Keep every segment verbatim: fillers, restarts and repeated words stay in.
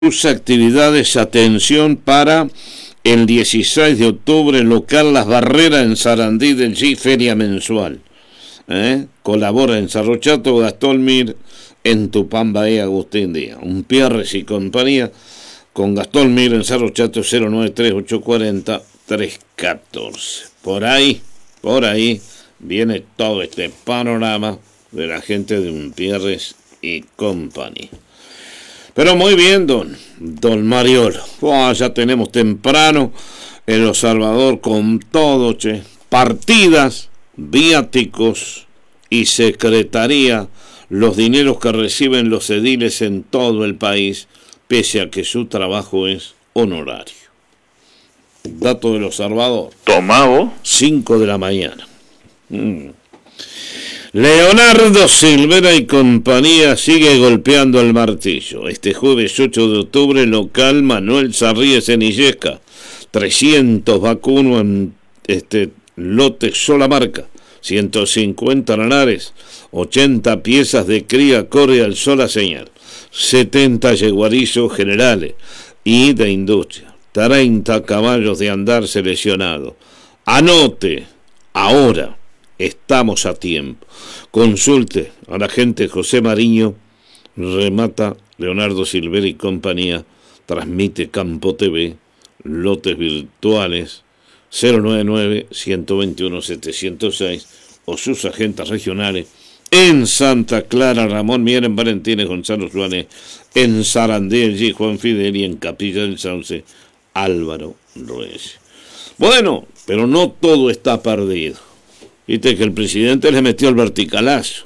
sus actividades, atención para el dieciséis de octubre, local Las Barreras en Sarandí del G, feria mensual. ¿Eh? Colabora en Cerro Chato, Gastón Mir, en Tupamba y Agustín Díaz. Un Pierres y compañía con Gastón Mir en Cerro Chato, cero nueve tres ocho cuatro cero tres uno cuatro. Por ahí, por ahí viene todo este panorama de la gente de Un Pierres y compañía. Pero muy bien, don, don Mariolo. Oh, ya tenemos temprano en El Salvador con todo, che. Partidas, viáticos y secretaría, los dineros que reciben los ediles en todo el país, pese a que su trabajo es honorario. Dato del Salvador. Tomado. cinco de la mañana. Mm. Leonardo Silvera y compañía sigue golpeando el martillo. Este jueves ocho de octubre, local Manuel Sarríes en Illesca. trescientos vacunos en este lote sola marca. ciento cincuenta lanares. ochenta piezas de cría corre al sola señal. setenta yeguarizos generales y de industria. treinta caballos de andar seleccionados. Anote ahora. Estamos a tiempo. Consulte a la gente José Mariño, remata Leonardo Silvera y compañía, transmite Campo T V, lotes virtuales cero nueve nueve, uno dos uno, siete cero seis o sus agentes regionales en Santa Clara, Ramón Mier, en Valentines, Gonzalo Suárez, en Sarandí, G, Juan Fidel y en Capilla del Sauce, Álvaro Ruiz. Bueno, pero no todo está perdido. Viste que el presidente le metió el verticalazo.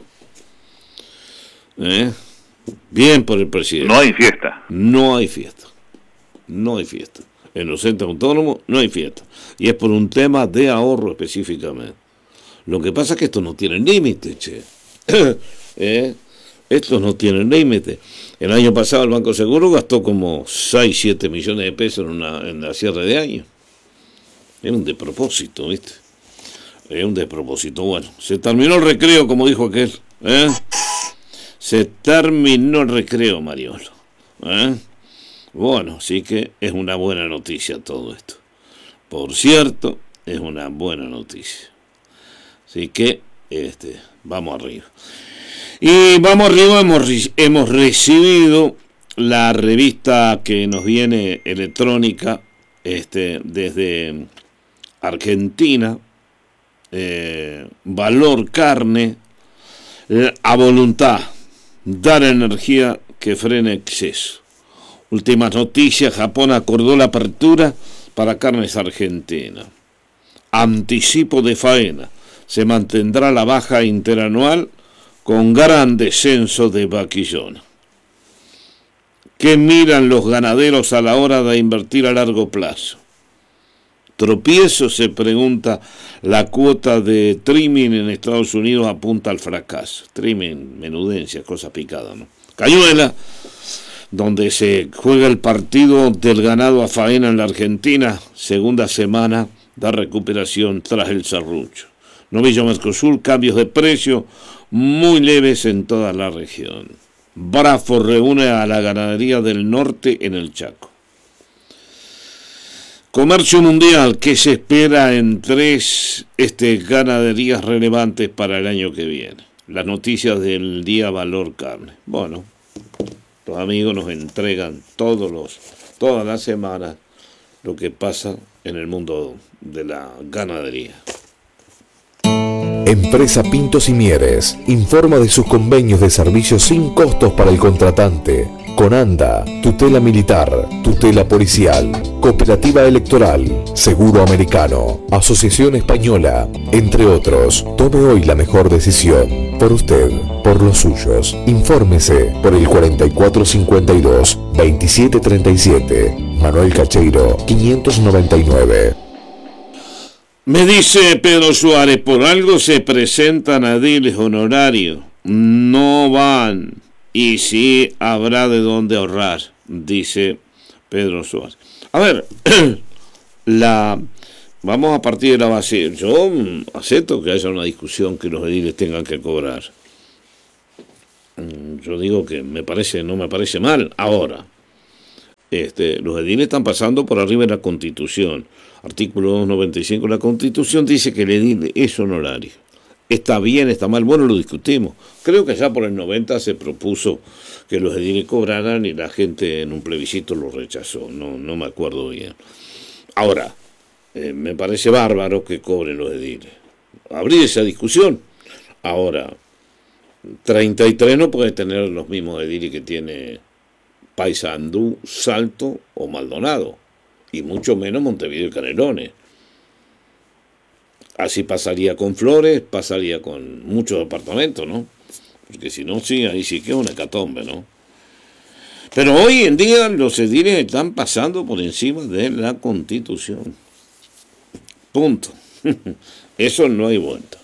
¿Eh? Bien por el presidente. No hay fiesta. No hay fiesta. No hay fiesta. En los centros autónomos no hay fiesta. Y es por un tema de ahorro específicamente. Lo que pasa es que esto no tiene límite, che. ¿Eh? Estos no tienen límite. El año pasado el Banco Seguro gastó como seis, siete millones de pesos en, una, en la cierre de año. Era un despropósito, ¿viste? Es un despropósito. Bueno, se terminó el recreo, como dijo aquel. ¿eh? Se terminó el recreo, Mariolo. ¿eh? Bueno, sí que es una buena noticia todo esto. Por cierto, es una buena noticia. Así que, este, vamos arriba. Y vamos arriba, hemos, hemos recibido la revista que nos viene electrónica este, desde Argentina. Eh, valor carne, a voluntad, dar energía que frene exceso. Últimas noticias, Japón acordó la apertura para carnes argentinas. Anticipo de faena, se mantendrá la baja interanual con gran descenso de vaquillona. ¿Qué miran los ganaderos a la hora de invertir a largo plazo? Tropiezo, se pregunta. La cuota de trimming en Estados Unidos apunta al fracaso. Trimming, menudencia, cosa picada, ¿no? Cañuela, donde se juega el partido del ganado a faena en la Argentina, segunda semana de recuperación tras el serrucho. Novillo Mercosur, cambios de precio muy leves en toda la región. Brafo reúne a la ganadería del norte en el Chaco. Comercio mundial, ¿qué se espera en tres este, ganaderías relevantes para el año que viene? Las noticias del día Valor Carne. Bueno, los amigos nos entregan todos los, todas las semanas lo que pasa en el mundo de la ganadería. Empresa Pintos y Mieres informa de sus convenios de servicios sin costos para el contratante. Conanda, tutela militar, tutela policial, cooperativa electoral, seguro americano, asociación española, entre otros. Tome hoy la mejor decisión. Por usted, por los suyos. Infórmese por el cuarenta y cuatro cincuenta y dos, veintisiete treinta y siete. Manuel Cacheiro, quinientos noventa y nueve. Me dice Pedro Suárez, por algo se presentan ediles honorarios. No van. Y sí habrá de dónde ahorrar, dice Pedro Suárez. A ver, la vamos a partir de la base. Yo acepto que haya una discusión que los ediles tengan que cobrar. Yo digo que me parece, no me parece mal. Ahora, Este, los ediles están pasando por arriba de la Constitución. Artículo doscientos noventa y cinco de la Constitución dice que el edil es honorario. Está bien, está mal, bueno, lo discutimos. Creo que ya por el noventa se propuso que los ediles cobraran y la gente en un plebiscito lo rechazó, no, no me acuerdo bien. Ahora, eh, me parece bárbaro que cobren los ediles. Abrir esa discusión. Ahora, treinta y tres no puede tener los mismos ediles que tiene Paysandú, Salto o Maldonado, y mucho menos Montevideo y Canelones. Así pasaría con Flores, pasaría con muchos departamentos, ¿no? Porque si no, sí, ahí sí que es una hecatombe, ¿no? Pero hoy en día los ediles están pasando por encima de la Constitución. Punto. Eso no hay vuelta.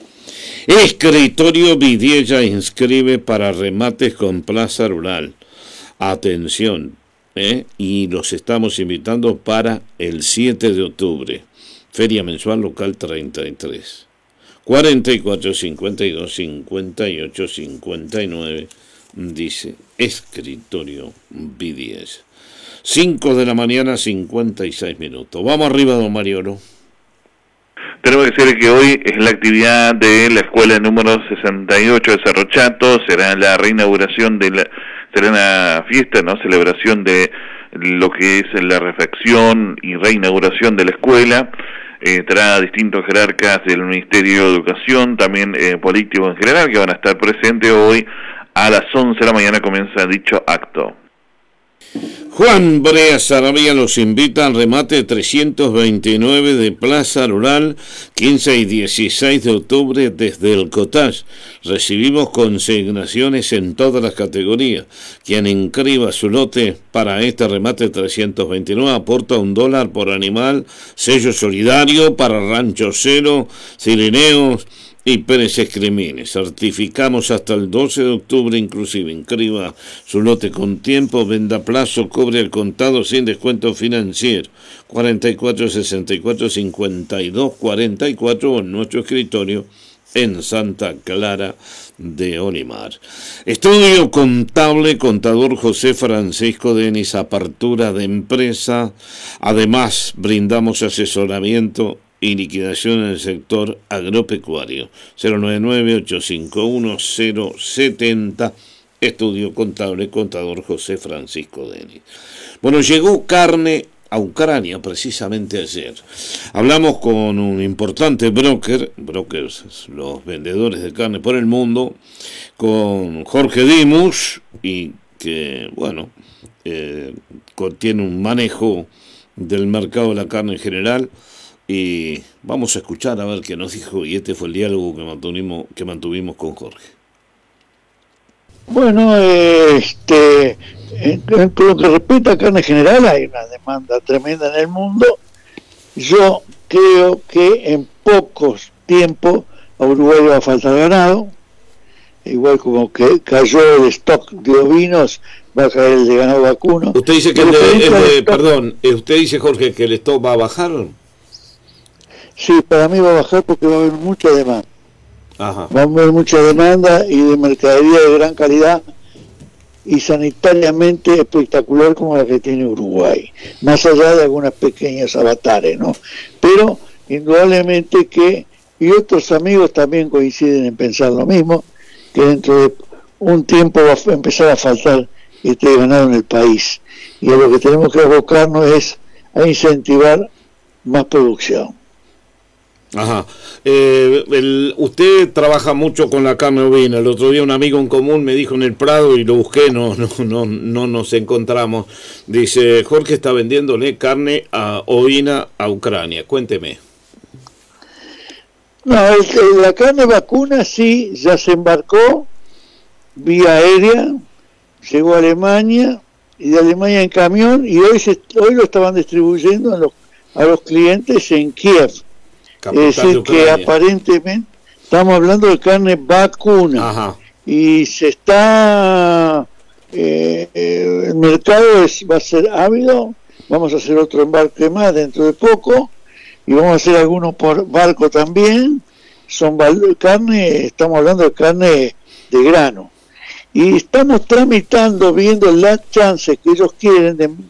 Escritorio Vidiella inscribe para remates con Plaza Rural. Atención, ¿eh? Y los estamos invitando para el siete de octubre. Feria mensual local treinta y tres. cuarenta y cuatro, cincuenta y dos, cincuenta y ocho, cincuenta y nueve, dice Escritorio Vidiella. cinco de la mañana, cincuenta y seis minutos. Vamos arriba, don Mariolo. Tenemos que decir que hoy es la actividad de la escuela número sesenta y ocho de Cerro Chato, será la reinauguración de la, será una fiesta, ¿no? Celebración de lo que es la refacción y reinauguración de la escuela. Eh, traerá distintos jerarcas del Ministerio de Educación, también eh, políticos en general, que van a estar presentes hoy. A las once de la mañana comienza dicho acto. Juan Brea Sarabia los invita al remate trescientos veintinueve de Plaza Rural, quince y dieciséis de octubre desde el Cottage. Recibimos consignaciones en todas las categorías. Quien inscriba su lote para este remate trescientos veintinueve aporta un dólar por animal, sello solidario para Rancho Cero, Cirineos y Pérez Escrimines. Certificamos hasta el doce de octubre, inclusive. Inscriba su lote con tiempo, venda a plazo, cobre al contado sin descuento financiero. cuarenta y cuatro, sesenta y cuatro, cincuenta y dos, cuarenta y cuatro en nuestro escritorio en Santa Clara de Olimar. Estudio contable, contador José Francisco Denis, apertura de empresa. Además, brindamos asesoramiento y liquidación en el sector agropecuario. Cero nueve nueve, ocho cinco uno, cero siete cero. Estudio contable, contador José Francisco Denis. Bueno, llegó carne a Ucrania precisamente ayer. Hablamos con un importante broker, brokers, los vendedores de carne por el mundo, con Jorge Dimus, y que, bueno, eh, tiene un manejo del mercado de la carne en general. Y vamos a escuchar a ver qué nos dijo, y este fue el diálogo que mantuvimos, que mantuvimos con Jorge. Bueno, este, en, en lo que respecta a carne general, hay una demanda tremenda en el mundo. Yo creo que en pocos tiempos a Uruguay va a faltar ganado, igual como que cayó el stock de ovinos, va a caer el de ganado vacuno. Usted dice que el de, el de, perdón, usted dice, Jorge, que el stock va a bajar. Sí, para mí va a bajar porque va a haber mucha demanda. Ajá. Va a haber mucha demanda y de mercadería de gran calidad y sanitariamente espectacular como la que tiene Uruguay, más allá de algunas pequeñas avatares, ¿no? Pero indudablemente que, y otros amigos también coinciden en pensar lo mismo, que dentro de un tiempo va a empezar a faltar este ganado en el país, y a lo que tenemos que abocarnos es a incentivar más producción. Ajá. Eh, el, usted trabaja mucho con la carne ovina. El otro día un amigo en común me dijo en el Prado, y lo busqué, no, no, no, no nos encontramos. Dice, Jorge está vendiéndole carne a ovina a Ucrania. Cuénteme. No, el, la carne vacuna sí, ya se embarcó vía aérea, llegó a Alemania, y de Alemania en camión, y hoy, se, hoy lo estaban distribuyendo a los, a los clientes en Kiev. Es decir, que aparentemente estamos hablando de carne vacuna. Ajá. Y se está eh, eh, el mercado es, va a ser ávido. Vamos a hacer otro embarque más dentro de poco y vamos a hacer algunos por barco también. Son carne, estamos hablando de carne de grano, y estamos tramitando, viendo las chances que ellos quieren de